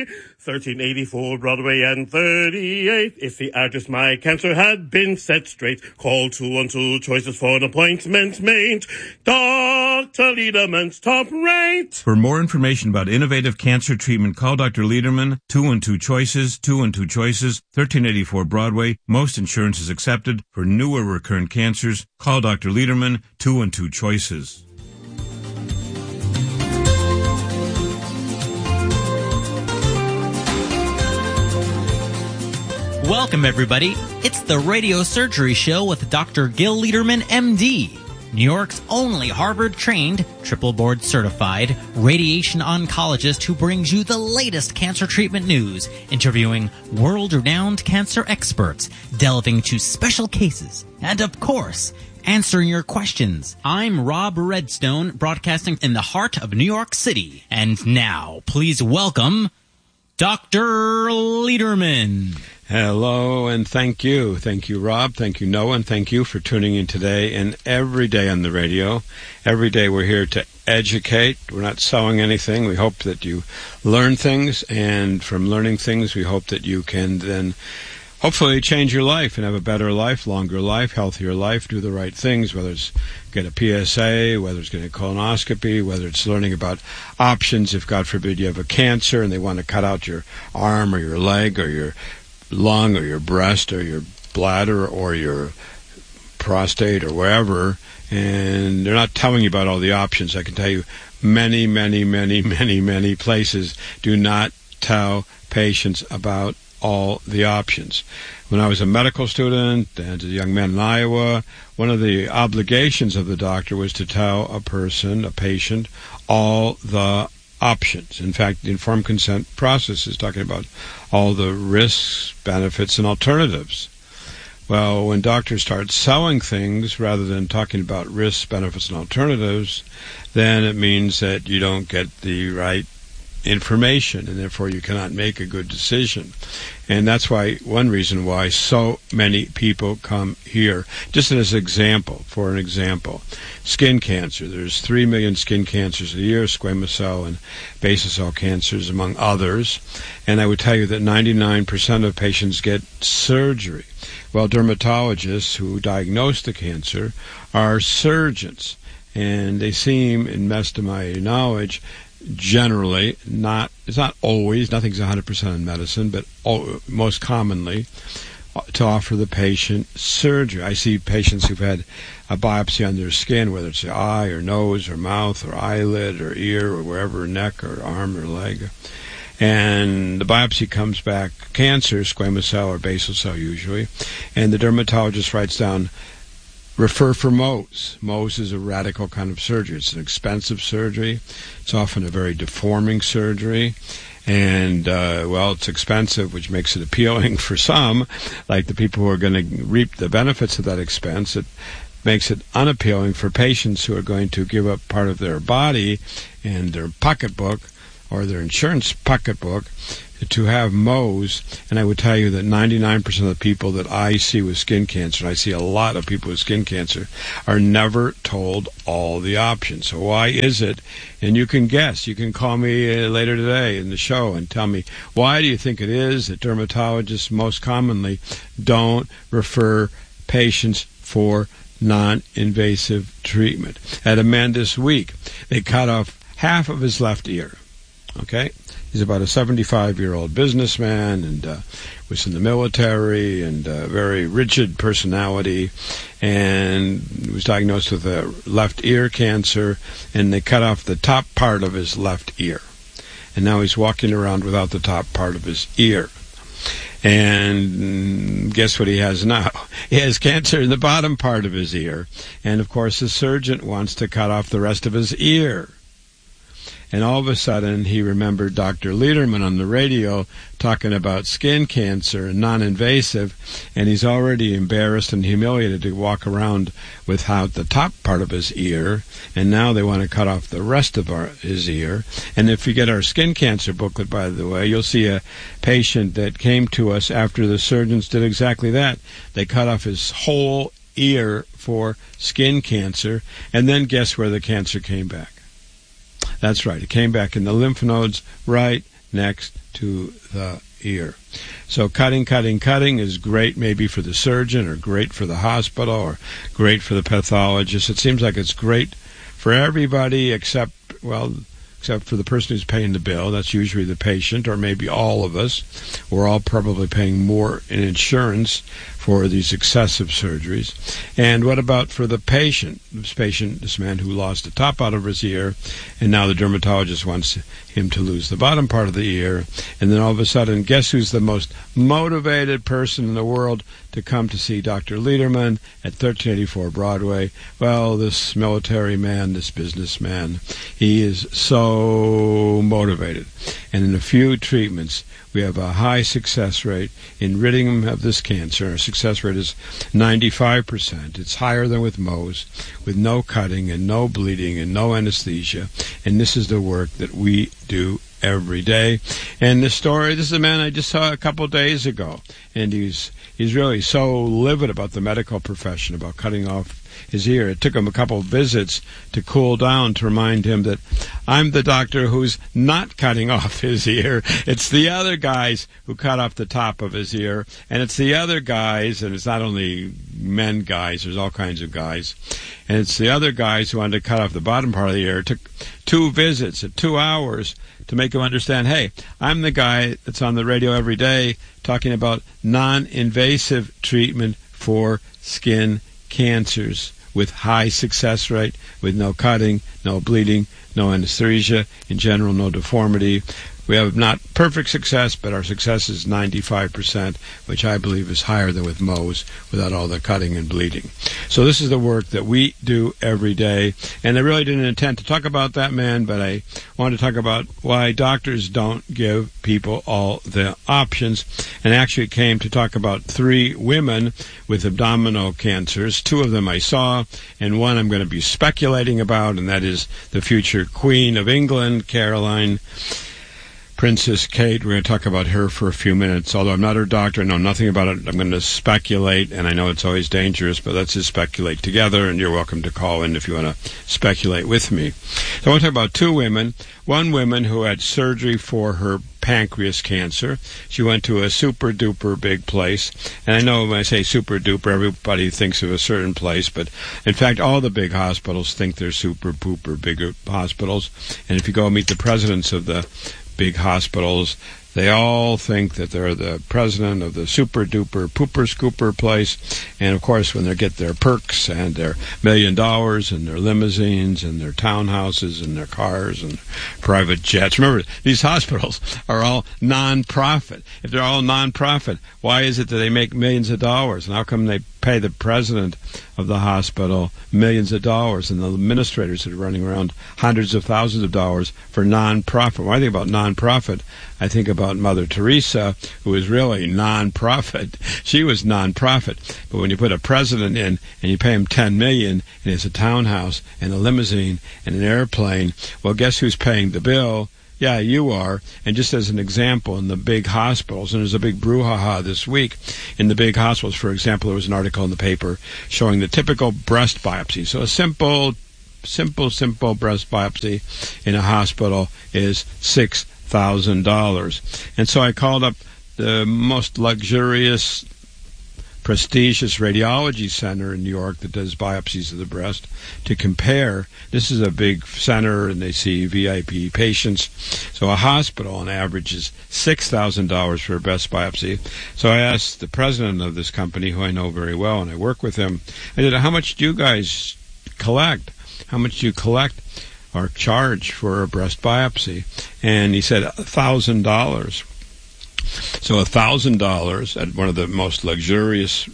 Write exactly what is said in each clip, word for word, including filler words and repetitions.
thirteen eighty-four Broadway and thirty-eighth. If the address My Cancer had been set straight, call two one two Choices for an appointment made. Doctor Lederman's top rate. For more information about innovative cancer treatment, call Doctor Lederman, two one two Choices, two one two Choices, thirteen eighty-four Broadway. Most insurance is accepted. For newer recurrent cancers, call Doctor Lederman, two one two Choices. Welcome, everybody. It's the Radio Surgery Show with Doctor Gil Lederman, M D, New York's only Harvard-trained, triple board-certified radiation oncologist who brings you the latest cancer treatment news, interviewing world-renowned cancer experts, delving into special cases, and, of course, answering your questions. I'm Rob Redstone, broadcasting in the heart of New York City. And now, please welcome Doctor Lederman. Hello, and thank you. Thank you, Rob. Thank you, Noah, and thank you for tuning in today and every day on the radio. Every day we're here to educate. We're not selling anything. We hope that you learn things, and from learning things, we hope that you can then hopefully change your life and have a better life, longer life, healthier life, do the right things, whether it's get a P S A, whether it's getting a colonoscopy, whether it's learning about options if, God forbid, you have a cancer and they want to cut out your arm or your leg or your lung or your breast or your bladder or your prostate or wherever, and they're not telling you about all the options. I can tell you many, many, many, many, many places do not tell patients about all the options. When I was a medical student and a young man in Iowa, one of the obligations of the doctor was to tell a person, a patient, all the options. In fact, the informed consent process is talking about all the risks, benefits, and alternatives. Well, when doctors start selling things rather than talking about risks, benefits, and alternatives, then it means that you don't get the right information, and therefore you cannot make a good decision. And that's why, one reason why so many people come here. Just as an example, for an example, skin cancer. There's three million skin cancers a year, squamous cell and basal cell cancers, among others. And I would tell you that ninety-nine percent of patients get surgery. Well, dermatologists who diagnose the cancer are surgeons, and they seem, in best of my knowledge, generally, not, it's not always, nothing's one hundred percent in medicine, but all, most commonly, to offer the patient surgery. I see patients who've had a biopsy on their skin, whether it's the eye or nose or mouth or eyelid or ear or wherever, neck or arm or leg, and the biopsy comes back cancer, squamous cell or basal cell usually, and the dermatologist writes down, refer for Mohs. Mohs is a radical kind of surgery. It's an expensive surgery. It's often a very deforming surgery. And, uh, well, it's expensive, which makes it appealing for some, like the people who are going to reap the benefits of that expense. It makes it unappealing for patients who are going to give up part of their body and their pocketbook or their insurance pocketbook to have Mohs. And I would tell you that ninety-nine percent of the people that I see with skin cancer, and I see a lot of people with skin cancer, are never told all the options. So why is it? And you can guess. You can call me uh, later today in the show and tell me, why do you think it is that dermatologists most commonly don't refer patients for non-invasive treatment? I had a man this week, they cut off half of his left ear. Okay? He's about a seventy-five-year-old businessman and uh, was in the military and a very rigid personality, and was diagnosed with a left ear cancer, and they cut off the top part of his left ear. And now he's walking around without the top part of his ear. And guess what he has now? He has cancer in the bottom part of his ear. And, of course, the surgeon wants to cut off the rest of his ear. And all of a sudden, he remembered Doctor Lederman on the radio talking about skin cancer and non-invasive, and he's already embarrassed and humiliated to walk around without the top part of his ear, and now they want to cut off the rest of our, his ear. And if you get our skin cancer booklet, by the way, you'll see a patient that came to us after the surgeons did exactly that. They cut off his whole ear for skin cancer, and then guess where the cancer came back? That's right. It came back in the lymph nodes right next to the ear. So cutting, cutting, cutting is great maybe for the surgeon or great for the hospital or great for the pathologist. It seems like it's great for everybody except, well, except for the person who's paying the bill. That's usually the patient or maybe all of us. We're all probably paying more in insurance for these excessive surgeries. And what about for the patient? This patient, this man who lost the top out of his ear, and now the dermatologist wants him to lose the bottom part of the ear. And then all of a sudden, guess who's the most motivated person in the world to come to see Doctor Lederman at thirteen eighty-four Broadway? Well, this military man, this businessman, he is so motivated. And in a few treatments, we have a high success rate in ridding him of this cancer. Our success rate is ninety-five percent. It's higher than with Mohs, with no cutting and no bleeding and no anesthesia. And this is the work that we do every day. And this story, this is a man I just saw a couple days ago. And he's he's really so livid about the medical profession, about cutting off his ear. It took him a couple of visits to cool down, to remind him that I'm the doctor who's not cutting off his ear. It's the other guys who cut off the top of his ear, and it's the other guys, and it's not only men guys, there's all kinds of guys, and it's the other guys who wanted to cut off the bottom part of the ear. It took two visits at two hours to make him understand, hey, I'm the guy that's on the radio every day talking about non-invasive treatment for skin cancers with high success rate, with no cutting, no bleeding, no anesthesia, in general, no deformity. We have not perfect success, but our success is ninety-five percent, which I believe is higher than with Mohs, without all the cutting and bleeding. So this is the work that we do every day. And I really didn't intend to talk about that man, but I wanted to talk about why doctors don't give people all the options. And actually came to talk about three women with abdominal cancers. Two of them I saw, and one I'm going to be speculating about, and that is the future Queen of England, Caroline Princess Kate. We're going to talk about her for a few minutes. Although I'm not her doctor, I know nothing about it. I'm going to speculate, and I know it's always dangerous, but let's just speculate together, and you're welcome to call in if you want to speculate with me. So I want to talk about two women. One woman who had surgery for her pancreas cancer. She went to a super-duper big place. And I know when I say super-duper, everybody thinks of a certain place, but in fact, all the big hospitals think they're super-pooper bigger hospitals. And if you go meet the presidents of the big hospitals, they all think that they're the president of the super-duper pooper-scooper place. And, of course, when they get their perks and their million dollars and their limousines and their townhouses and their cars and private jets. Remember, these hospitals are all non-profit. If they're all non-profit, why is it that they make millions of dollars? And how come they pay the president of the hospital millions of dollars and the administrators that are running around hundreds of thousands of dollars for non-profit? When I think about non-profit, I think about Mother Teresa, who was really non-profit. She was non-profit. But when you put a president in and you pay him ten million dollars and it's a townhouse and a limousine and an airplane, well, guess who's paying the bill? Yeah, you are. And just as an example, in the big hospitals, and there's a big brouhaha this week, in the big hospitals, for example, there was an article in the paper showing the typical breast biopsy. So a simple, simple, simple breast biopsy in a hospital is six thousand dollars. And so I called up the most luxurious, prestigious radiology center in New York that does biopsies of the breast to compare. This is a big center, and they see V I P patients. So a hospital on average is six thousand dollars for a breast biopsy. So I asked the president of this company, who I know very well, and I work with him, I said, how much do you guys collect? How much do you collect or charge for a breast biopsy? And he said, one thousand dollars. So one thousand dollars at one of the most luxurious,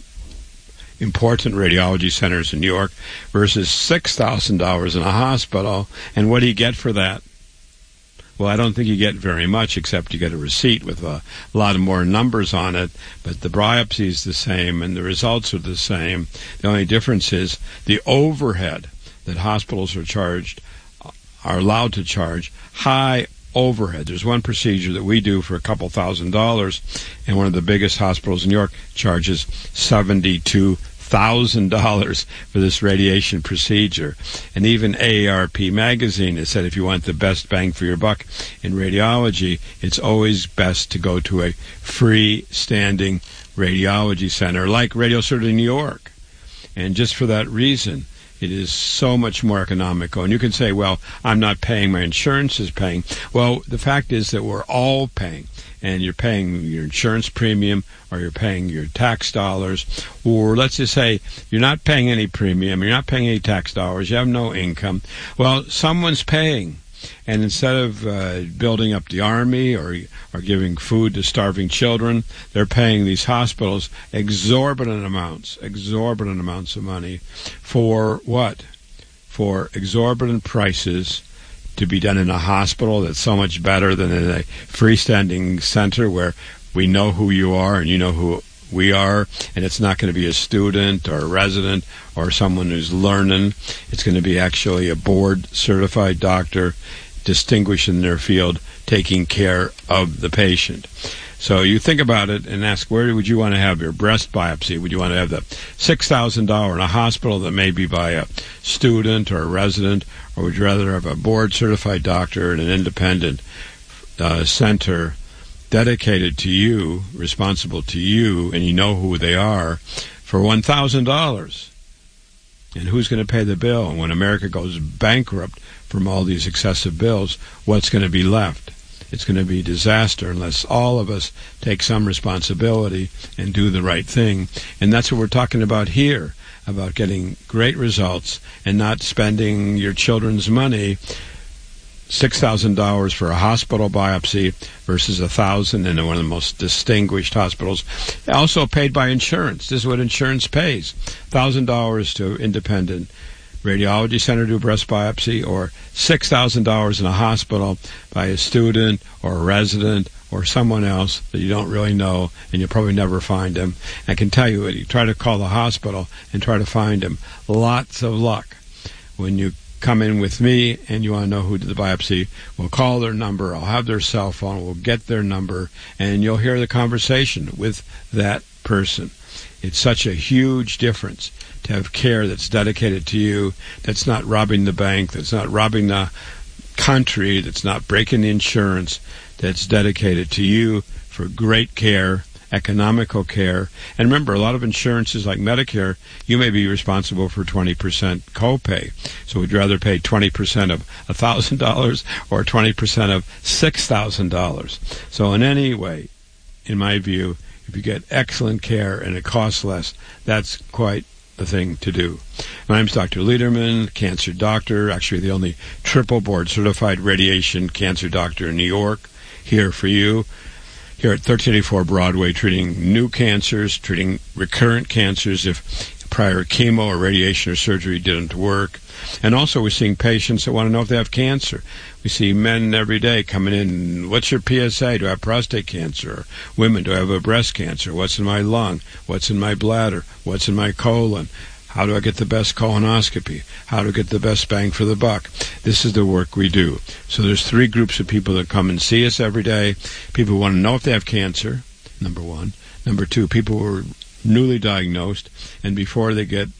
important radiology centers in New York versus six thousand dollars in a hospital. And what do you get for that? Well, I don't think you get very much, except you get a receipt with a lot more numbers on it. But the biopsy is the same, and the results are the same. The only difference is the overhead that hospitals are charged, are allowed to charge, high overhead. There's one procedure that we do for a couple thousand dollars, and one of the biggest hospitals in New York charges seventy-two thousand dollars for this radiation procedure. And even A A R P magazine has said if you want the best bang for your buck in radiology, it's always best to go to a freestanding radiology center like Radiosurgery New York. And just for that reason, it is so much more economical. And you can say, well, I'm not paying, my insurance is paying. Well, the fact is that we're all paying. And you're paying your insurance premium, or you're paying your tax dollars, or let's just say you're not paying any premium, you're not paying any tax dollars, you have no income. Well, someone's paying. And instead of uh, building up the army or or giving food to starving children, they're paying these hospitals exorbitant amounts, exorbitant amounts of money for what? For exorbitant prices to be done in a hospital that's so much better than in a freestanding center where we know who you are and you know who we are, and it's not going to be a student or a resident or someone who's learning. It's going to be actually a board-certified doctor, distinguished in their field, taking care of the patient. So you think about it and ask, where would you want to have your breast biopsy? Would you want to have the six thousand dollars in a hospital that may be by a student or a resident, or would you rather have a board-certified doctor in an independent uh, center dedicated to you, responsible to you, and you know who they are, for one thousand dollars? And who's going to pay the bill? And when America goes bankrupt from all these excessive bills, what's going to be left? It's going to be disaster unless all of us take some responsibility and do the right thing. And that's what we're talking about here, about getting great results and not spending your children's money, six thousand dollars for a hospital biopsy versus one thousand dollars in one of the most distinguished hospitals, also paid by insurance. This is what insurance pays. one thousand dollars to independent radiology center to do a breast biopsy, or six thousand dollars in a hospital by a student or a resident or someone else that you don't really know, and you'll probably never find him. I can tell you, you try to call the hospital and try to find him. Lots of luck. When you come in with me and you want to know who did the biopsy, we'll call their number, I'll have their cell phone, we'll get their number, and you'll hear the conversation with that person. It's such a huge difference to have care that's dedicated to you, that's not robbing the bank, that's not robbing the country, that's not breaking the insurance, that's dedicated to you for great care, economical care. And remember, a lot of insurances like Medicare, you may be responsible for twenty percent copay. So would you rather pay twenty percent of one thousand dollars or twenty percent of six thousand dollars? So in any way, in my view, if you get excellent care and it costs less, that's quite a thing to do. My name's Doctor Lederman, cancer doctor, actually the only triple board certified radiation cancer doctor in New York, here for you, here at thirteen eighty-four Broadway, treating new cancers, treating recurrent cancers if prior chemo or radiation or surgery didn't work. And also we're seeing patients that want to know if they have cancer. We see men every day coming in, what's your P S A? Do I have prostate cancer? Or women, do I have a breast cancer? What's in my lung? What's in my bladder? What's in my colon? How do I get the best colonoscopy? How do I get the best bang for the buck? This is the work we do. So there's three groups of people that come and see us every day. People who want to know if they have cancer, number one. Number two, people who are newly diagnosed, and before they get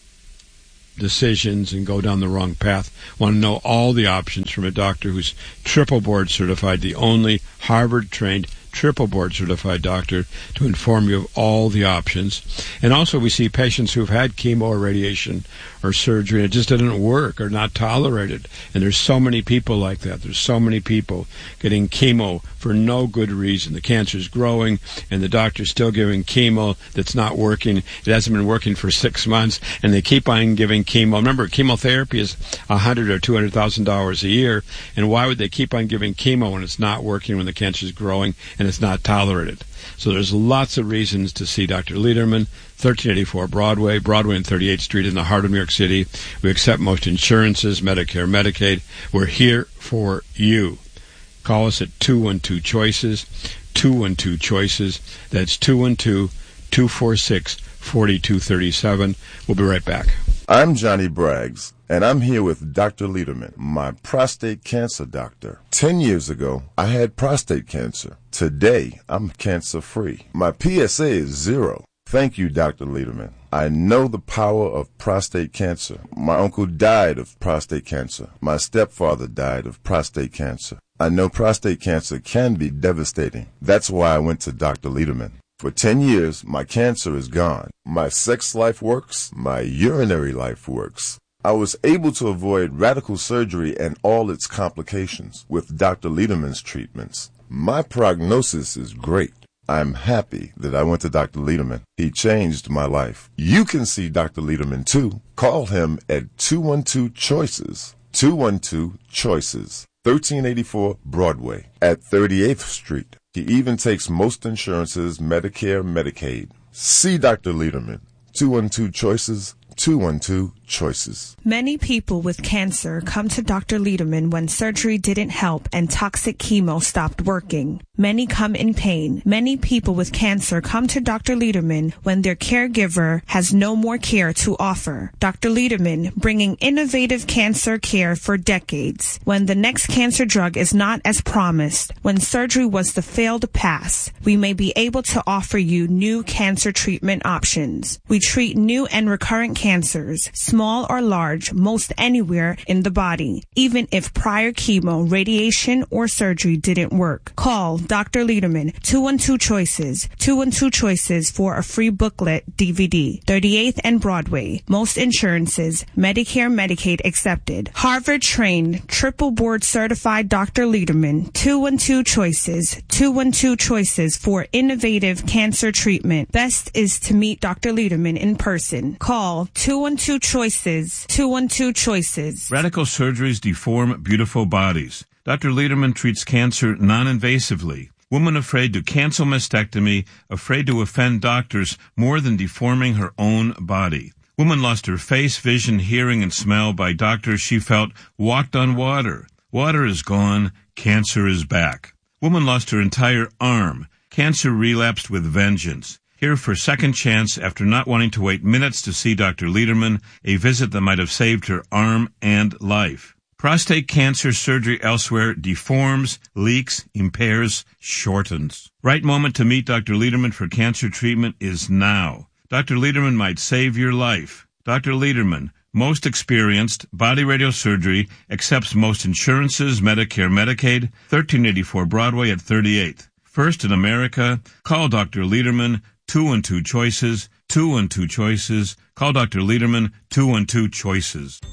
decisions and go down the wrong path, want to know all the options from a doctor who's triple board certified, the only Harvard-trained triple board certified doctor to inform you of all the options. And also we see patients who've had chemo or radiation or surgery and it just didn't work or not tolerated. And there's so many people like that. There's so many people getting chemo for no good reason. The cancer's growing and the doctor's still giving chemo that's not working. It hasn't been working for six months and they keep on giving chemo. Remember, chemotherapy is a hundred or two hundred thousand dollars a year. And why would they keep on giving chemo when it's not working, when the cancer's growing and it's not tolerated? So there's lots of reasons to see Doctor Lederman, thirteen eighty-four Broadway, Broadway and thirty-eighth Street in the heart of New York City. We accept most insurances, Medicare, Medicaid. We're here for you. Call us at two one two choices, two one two choices. That's two one two, two four six, four two three seven. We'll be right back. I'm Johnny Braggs, and I'm here with Doctor Lederman, my prostate cancer doctor. Ten years ago, I had prostate cancer. Today, I'm cancer-free. My P S A is zero. Thank you, Doctor Lederman. I know the power of prostate cancer. My uncle died of prostate cancer. My stepfather died of prostate cancer. I know prostate cancer can be devastating. That's why I went to Doctor Lederman. For ten years, my cancer is gone. My sex life works. My urinary life works. I was able to avoid radical surgery and all its complications with Doctor Lederman's treatments. My prognosis is great. I'm happy that I went to Doctor Lederman. He changed my life. You can see Doctor Lederman too. Call him at two one two choices, two one two choices, thirteen eighty-four Broadway at thirty-eighth Street. He even takes most insurances, Medicare, Medicaid. See Doctor Lederman, two one two choices, two one two choices. Many people with cancer come to Doctor Lederman when surgery didn't help and toxic chemo stopped working. Many come in pain. Many people with cancer come to Doctor Lederman when their caregiver has no more care to offer. Doctor Lederman, bringing innovative cancer care for decades. When the next cancer drug is not as promised, when surgery was the failed pass, we may be able to offer you new cancer treatment options. We treat new and recurrent cancers, small or large, most anywhere in the body, even if prior chemo, radiation, or surgery didn't work. Call Doctor Lederman, two one two choices, two one two choices for a free booklet D V D. thirty-eighth and Broadway. Most insurances, Medicare, Medicaid accepted. Harvard-trained, triple board certified Doctor Lederman, two one two choices, two one two choices for innovative cancer treatment. Best is to meet Doctor Lederman in person. Call two one two choices, two one two choices. Radical surgeries deform beautiful bodies. Doctor Lederman treats cancer non-invasively. Woman afraid to cancel mastectomy, afraid to offend doctors more than deforming her own body. Woman lost her face, vision, hearing, and smell by doctors she felt walked on water. Water is gone, cancer is back. Woman lost her entire arm. Cancer relapsed with vengeance. Here for second chance after not wanting to wait minutes to see Doctor Lederman, a visit that might have saved her arm and life. Prostate cancer surgery elsewhere deforms, leaks, impairs, shortens. Right moment to meet Doctor Lederman for cancer treatment is now. Doctor Lederman might save your life. Doctor Lederman, most experienced, body radiosurgery, accepts most insurances, Medicare, Medicaid, thirteen eighty-four Broadway at thirty-eighth. First in America, call Doctor Lederman, two one two choices, two one two choices. Call Doctor Lederman, two one two choices.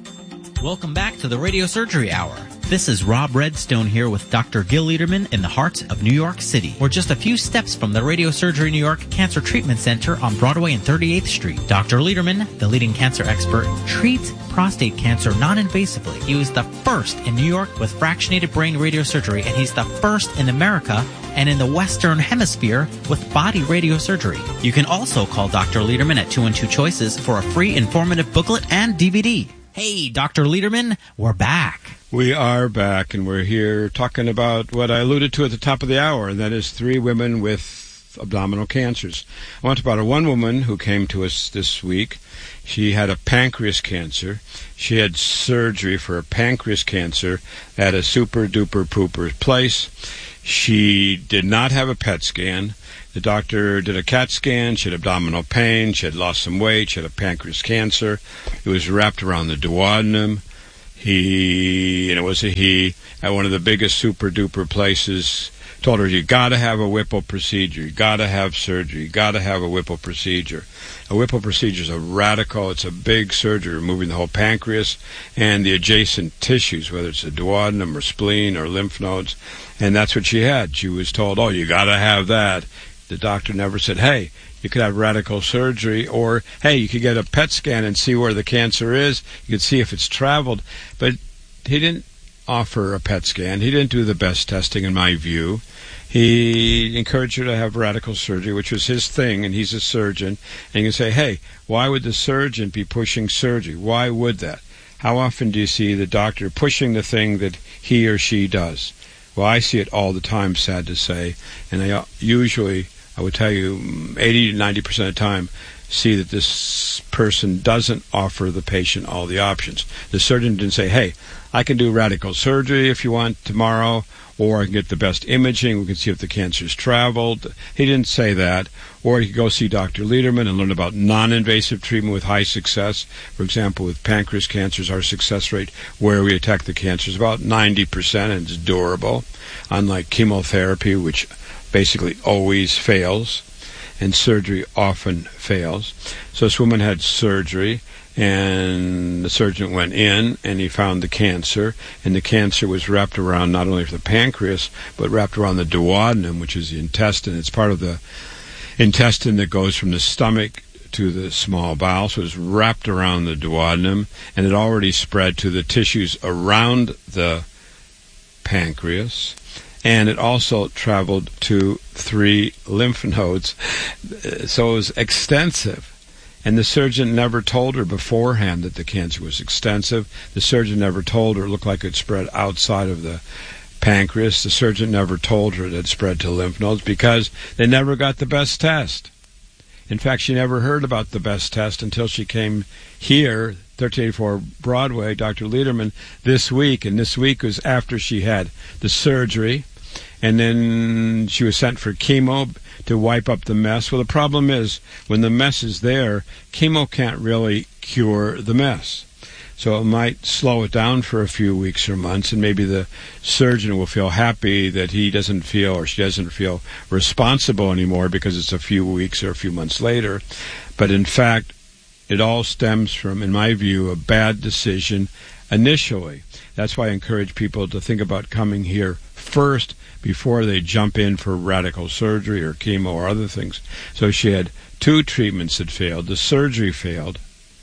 Welcome back to the Radio Surgery Hour. This is Rob Redstone here with Doctor Gil Lederman in the heart of New York City. We're just a few steps from the Radio Surgery New York Cancer Treatment Center on Broadway and thirty-eighth Street. Doctor Lederman, the leading cancer expert, treats prostate cancer non-invasively. He was the first in New York with fractionated brain radiosurgery, and he's the first in America and in the Western Hemisphere with body radiosurgery. You can also call Doctor Lederman at two one two choices for a free informative booklet and D V D. Hey, Doctor Lederman, we're back. We are back, and we're here talking about what I alluded to at the top of the hour, and that is three women with abdominal cancers. I want to talk about one woman who came to us this week. She had a pancreas cancer. She had surgery for a pancreas cancer at a super-duper pooper place. She did not have a P E T scan. The doctor did a CAT scan. She had abdominal pain. She had lost some weight. She had a pancreas cancer. It was wrapped around the duodenum. He, and it was a he, at one of the biggest super-duper places, told her, you got to have a Whipple procedure. You got to have surgery. You got to have a Whipple procedure. A Whipple procedure is a radical, it's a big surgery, removing the whole pancreas and the adjacent tissues, whether it's the duodenum or spleen or lymph nodes. And that's what she had. She was told, oh, you got to have that. The doctor never said, hey, you could have radical surgery, or, hey, you could get a P E T scan and see where the cancer is. You could see if it's traveled. But he didn't offer a P E T scan. He didn't do the best testing, in my view. He encouraged her to have radical surgery, which was his thing, and he's a surgeon. And you can say, hey, why would the surgeon be pushing surgery? Why would that? How often do you see the doctor pushing the thing that he or she does? Well, I see it all the time, sad to say. And I usually, I would tell you, eighty to ninety percent of the time, see that this person doesn't offer the patient all the options. The surgeon didn't say, hey, I can do radical surgery if you want tomorrow, or I can get the best imaging, we can see if the cancer's traveled. He didn't say that. Or you could go see Doctor Lederman and learn about non-invasive treatment with high success. For example, with pancreas cancers, our success rate where we attack the cancer is about ninety percent, and it's durable, unlike chemotherapy, which basically always fails, and surgery often fails. So this woman had surgery, and the surgeon went in, and he found the cancer, and the cancer was wrapped around not only the pancreas, but wrapped around the duodenum, which is the intestine. It's part of the intestine that goes from the stomach to the small bowel, so it was wrapped around the duodenum, and it already spread to the tissues around the pancreas, and it also traveled to three lymph nodes, so it was extensive. And the surgeon never told her beforehand that the cancer was extensive. The surgeon never told her it looked like it spread outside of the pancreas. The surgeon never told her that it spread to lymph nodes because they never got the best test. In fact, she never heard about the best test until she came here, thirteen eighty-four Broadway, Doctor Lederman, this week. And this week was after she had the surgery. And then she was sent for chemo to wipe up the mess. Well, the problem is, when the mess is there, chemo can't really cure the mess. So it might slow it down for a few weeks or months, and maybe the surgeon will feel happy that he doesn't feel or she doesn't feel responsible anymore because it's a few weeks or a few months later. But in fact, it all stems from, in my view, a bad decision initially. That's why I encourage people to think about coming here first before they jump in for radical surgery or chemo or other things. So she had two treatments that failed. The surgery failed,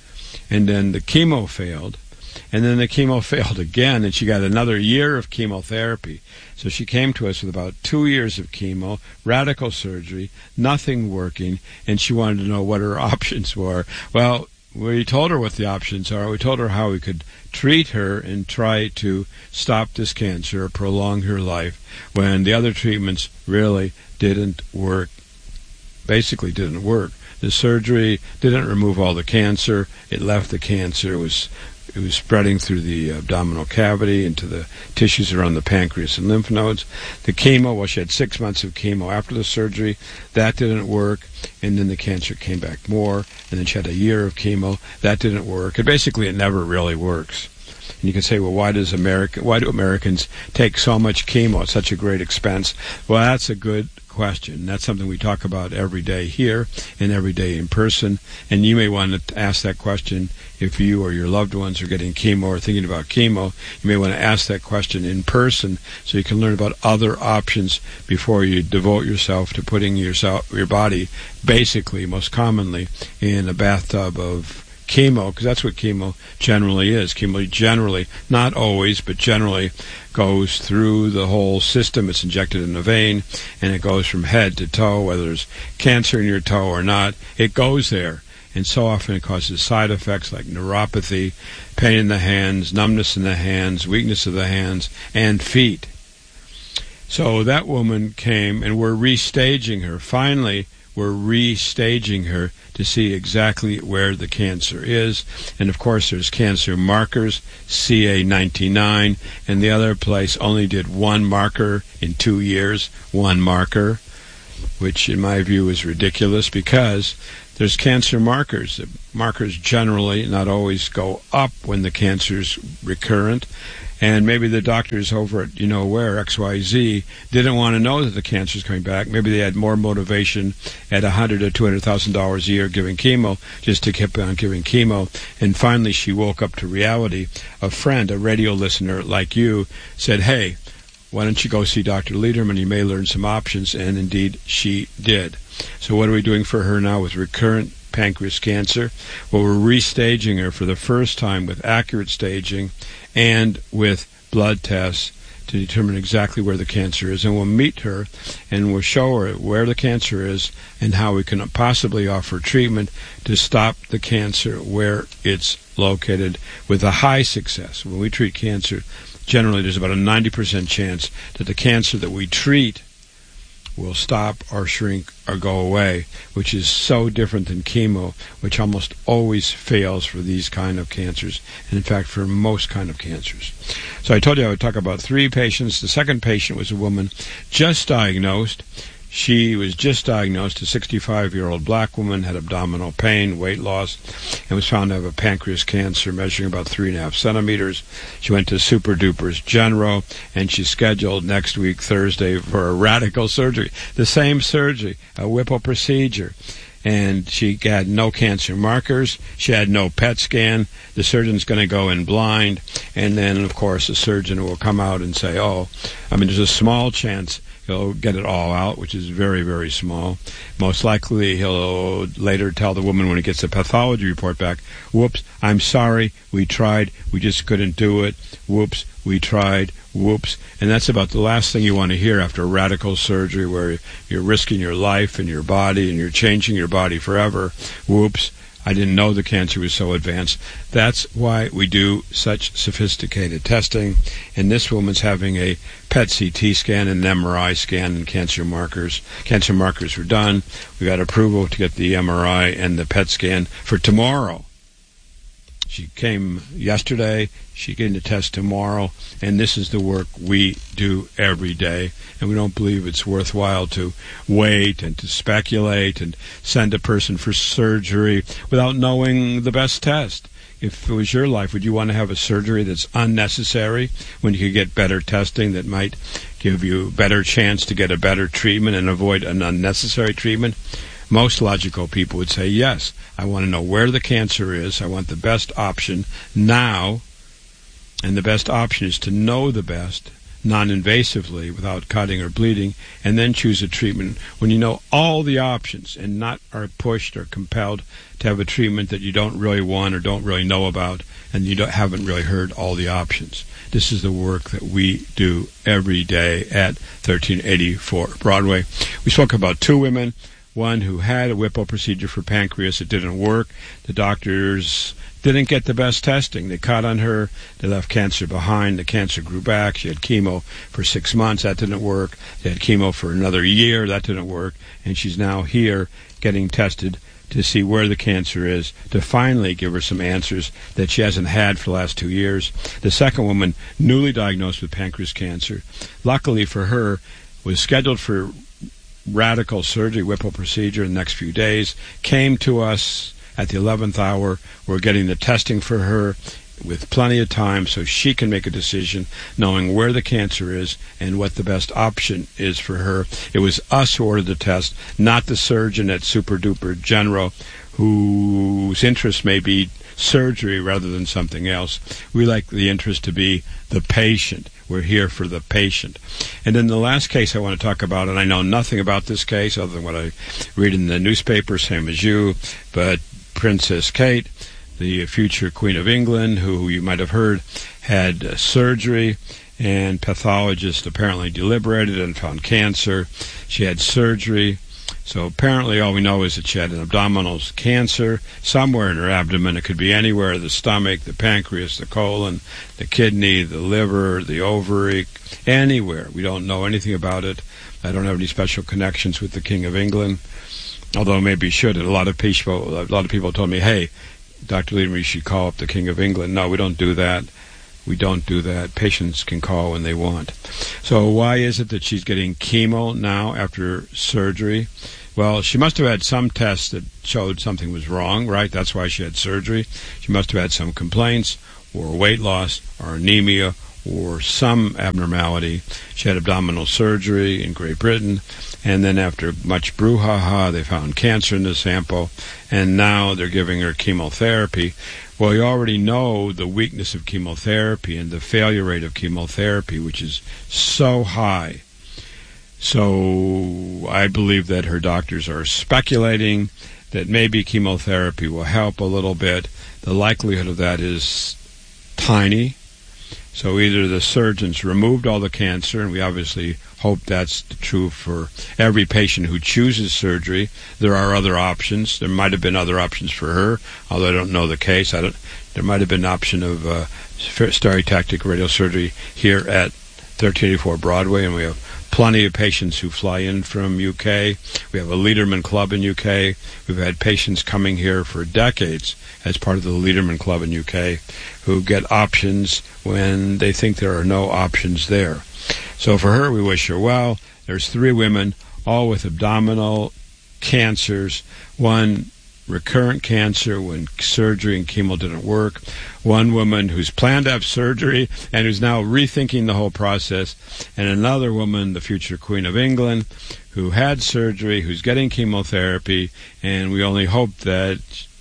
and then the chemo failed, and then the chemo failed again, and she got another year of chemotherapy. So she came to us with about two years of chemo, radical surgery, nothing working, and she wanted to know what her options were. Well, we told her what the options are. We told her how we could treat her and try to stop this cancer or prolong her life when the other treatments really didn't work, basically didn't work. The surgery didn't remove all the cancer. It left the cancer. It was It was spreading through the abdominal cavity into the tissues around the pancreas and lymph nodes. The chemo, well, she had six months of chemo after the surgery. That didn't work, and then the cancer came back more, and then she had a year of chemo. That didn't work. And basically, it never really works. And you can say, well, why does America, why do Americans take so much chemo at such a great expense? Well, that's a good question. That's something we talk about every day here and every day in person. And you may want to ask that question if you or your loved ones are getting chemo or thinking about chemo. You may want to ask that question in person so you can learn about other options before you devote yourself to putting yourself, your body, basically, most commonly, in a bathtub of chemo, because that's what chemo generally is. Chemo generally, not always, but generally goes through the whole system. It's injected in the vein, and it goes from head to toe, whether there's cancer in your toe or not. It goes there, and so often it causes side effects like neuropathy, pain in the hands, numbness in the hands, weakness of the hands and feet. So that woman came, and we're restaging her. Finally, we're restaging her to see exactly where the cancer is. And of course, there's cancer markers, C A ninety-nine, and the other place only did one marker in two years, one marker, which in my view is ridiculous because there's cancer markers. The markers generally, not always, go up when the cancer's recurrent. And maybe the doctors over at, you know where, X Y Z, didn't want to know that the cancer's coming back. Maybe they had more motivation at one hundred thousand dollars or two hundred thousand dollars a year giving chemo, just to keep on giving chemo. And finally she woke up to reality. A friend, a radio listener like you, said, hey, why don't you go see Doctor Lederman? You may learn some options. And indeed, she did. So what are we doing for her now with recurrent pancreas cancer? Well, we're restaging her for the first time with accurate staging and with blood tests to determine exactly where the cancer is. And we'll meet her and we'll show her where the cancer is and how we can possibly offer treatment to stop the cancer where it's located with a high success. When we treat cancer, generally there's about a ninety percent chance that the cancer that we treat will stop or shrink or go away, which is so different than chemo, which almost always fails for these kind of cancers, and in fact for most kind of cancers. So I told you I would talk about three patients. The second patient was a woman just diagnosed. She was just diagnosed, a sixty-five-year-old black woman, had abdominal pain, weight loss, and was found to have a pancreas cancer measuring about three and a half centimeters. She went to Super Dupers General, and she's scheduled next week, Thursday, for a radical surgery. The same surgery, a Whipple procedure. And she had no cancer markers. She had no P E T scan. The surgeon's going to go in blind. And then, of course, the surgeon will come out and say, oh, I mean, there's a small chance he'll get it all out, which is very, very small. Most likely, he'll later tell the woman when he gets the pathology report back, whoops, I'm sorry, we tried, we just couldn't do it. Whoops, we tried, whoops. And that's about the last thing you want to hear after radical surgery where you're risking your life and your body and you're changing your body forever. Whoops, I didn't know the cancer was so advanced. That's why we do such sophisticated testing. And this woman's having a P E T C T scan and an M R I scan and cancer markers. Cancer markers were done. We got approval to get the M R I and the P E T scan for tomorrow. She came yesterday. She getting the test tomorrow. And this is the work we do every day. And we don't believe it's worthwhile to wait and to speculate and send a person for surgery without knowing the best test. If it was your life, would you want to have a surgery that's unnecessary when you could get better testing that might give you a better chance to get a better treatment and avoid an unnecessary treatment? Most logical people would say, yes, I want to know where the cancer is. I want the best option now. And the best option is to know the best, non-invasively, without cutting or bleeding, and then choose a treatment when you know all the options and not are pushed or compelled to have a treatment that you don't really want or don't really know about and you don't, haven't really heard all the options. This is the work that we do every day at thirteen eighty-four Broadway. We spoke about two women. One who had a Whipple procedure for pancreas. It didn't work. The doctors didn't get the best testing. They cut on her. They left cancer behind. The cancer grew back. She had chemo for six months. That didn't work. They had chemo for another year. That didn't work. And she's now here getting tested to see where the cancer is, to finally give her some answers that she hasn't had for the last two years. The second woman, newly diagnosed with pancreas cancer, luckily for her, was scheduled for radical surgery, Whipple procedure in the next few days, came to us at the eleventh hour. We're getting the testing for her with plenty of time so she can make a decision knowing where the cancer is and what the best option is for her. It was us who ordered the test, not the surgeon at Super Duper General, whose interest may be surgery rather than something else. We like the interest to be the patient. We're here for the patient. And then the last case I want to talk about, and I know nothing about this case other than what I read in the newspaper, same as you, but Princess Kate, the future Queen of England, who you might have heard had surgery, and pathologists apparently deliberated and found cancer. She had surgery. So apparently all we know is that she had an abdominal cancer somewhere in her abdomen. It could be anywhere, the stomach, the pancreas, the colon, the kidney, the liver, the ovary, anywhere. We don't know anything about it. I don't have any special connections with the King of England, although maybe you should. A lot of people, a lot of people told me, hey, Doctor Lederman, you should call up the King of England. No, we don't do that. We don't do that. Patients can call when they want. So why is it that she's getting chemo now after surgery? Well, she must have had some tests that showed something was wrong, right? That's why she had surgery. She must have had some complaints or weight loss or anemia or some abnormality. She had abdominal surgery in Great Britain, and then after much brouhaha, they found cancer in the sample, and now they're giving her chemotherapy. Well, you already know the weakness of chemotherapy and the failure rate of chemotherapy, which is so high. So I believe that her doctors are speculating that maybe chemotherapy will help a little bit. The likelihood of that is tiny. So either the surgeons removed all the cancer, and we obviously hope that's true for every patient who chooses surgery. There are other options. There might have been other options for her, although I don't know the case. I don't. There might have been an option of uh, stereotactic radiosurgery here at thirteen eighty-four Broadway, and we have plenty of patients who fly in from U K. We have a Lederman Club in U K. We've had patients coming here for decades as part of the Lederman Club in U K who get options when they think there are no options there. So for her, we wish her well. There's three women, all with abdominal cancers. One recurrent cancer when surgery and chemo didn't work. One woman who's planned to have surgery and who's now rethinking the whole process. And another woman, the future Queen of England, who had surgery, who's getting chemotherapy, and we only hope that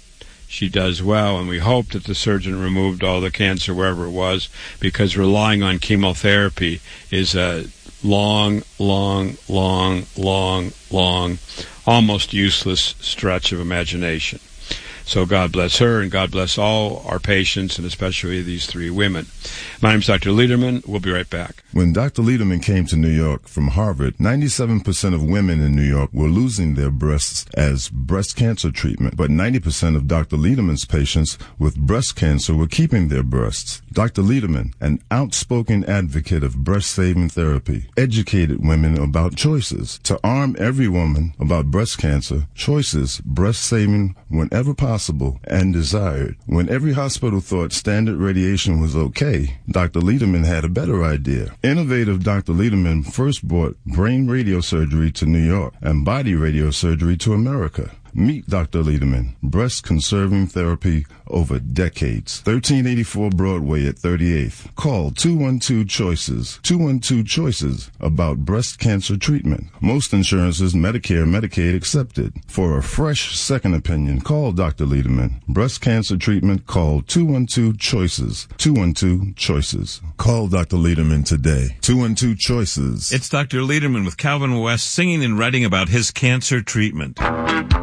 she does well, and we hope that the surgeon removed all the cancer wherever it was, because relying on chemotherapy is a long, long, long, long, long, almost useless stretch of imagination. So God bless her, and God bless all our patients, and especially these three women. My name is Doctor Lederman. We'll be right back. When Doctor Lederman came to New York from Harvard, ninety-seven percent of women in New York were losing their breasts as breast cancer treatment, but ninety percent of Doctor Lederman's patients with breast cancer were keeping their breasts. Doctor Lederman, an outspoken advocate of breast-saving therapy, educated women about choices. To arm every woman about breast cancer, choices, breast-saving whenever possible and desired. When every hospital thought standard radiation was okay, Doctor Lederman had a better idea. Innovative Doctor Lederman first brought brain radiosurgery to New York and body radiosurgery to America. Meet Doctor Lederman, breast-conserving therapy over decades. thirteen eighty-four Broadway at thirty-eighth. Call two one two choices, two one two choices about breast cancer treatment. Most insurances, Medicare, Medicaid accepted. For a fresh second opinion, call Doctor Lederman. Breast cancer treatment, call two one two choices, two one two choices. Call Doctor Lederman today. two one two choices. It's Doctor Lederman with Calvin West singing and writing about his cancer treatment.